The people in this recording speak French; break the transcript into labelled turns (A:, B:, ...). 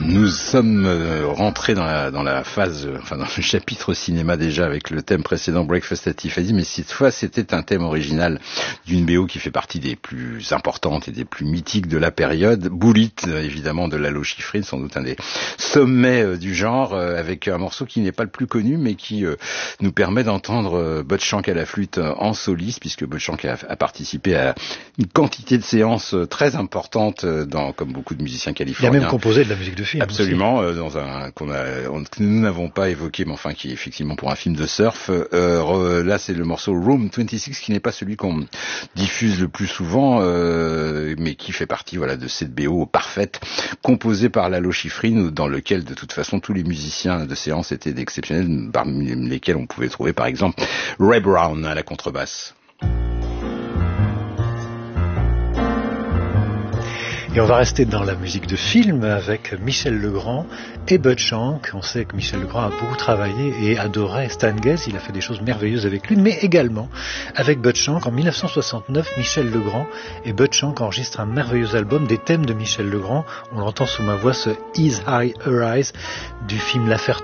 A: Nous sommes rentrés dans la phase, dans le chapitre cinéma déjà avec le thème précédent Breakfast at Tiffany's, mais cette fois c'était un thème original d'une BO qui fait partie des plus importantes et des plus mythiques de la période, Bullitt évidemment de Lalo Schifrin, sans doute un des sommets du genre, avec un morceau qui n'est pas le plus connu mais qui nous permet d'entendre Bud Shank à la flûte en soliste, puisque Bud Shank a participé à une quantité de séances très importantes comme beaucoup de musiciens californiens.
B: Il a même composé de la musique de film.
A: Absolument, dans que nous n'avons pas évoqué, mais enfin qui est effectivement pour un film de surf. Là, c'est le morceau Room 26 qui n'est pas celui qu'on diffuse le plus souvent, mais qui fait partie, de cette BO parfaite composée par Lalo Schifrin, dans lequel de toute façon tous les musiciens de séance étaient d'exceptionnels, parmi lesquels on pouvait trouver par exemple Ray Brown à la contrebasse.
B: Et on va rester dans la musique de film avec Michel Legrand et Bud Shank. On sait que Michel Legrand a beaucoup travaillé et adorait Stan Getz. Il a fait des choses merveilleuses avec lui, mais également avec Bud Shank. En 1969, Michel Legrand et Bud Shank enregistrent un merveilleux album des thèmes de Michel Legrand. On l'entend sous ma voix, ce His High Arise du film L'Affaire